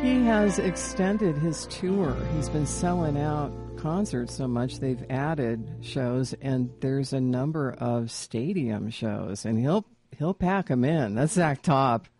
He has extended his tour. He's been selling out concerts so much they've added shows, and there's a number of stadium shows, and he'll pack them in. That's Zach Top